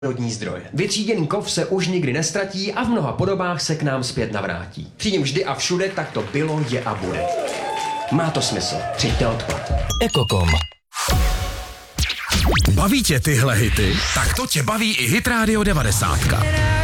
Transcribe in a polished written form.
přírodní zdroje. Vytříděný kov se už nikdy nestratí a v mnoha podobách se k nám zpět navrátí. Třídím vždy a všude, tak to bylo, je a bude. Má to smysl. Třiďte odpad. Ekokom. Baví tě tyhle hity? Tak to tě baví i Hit Radio 90.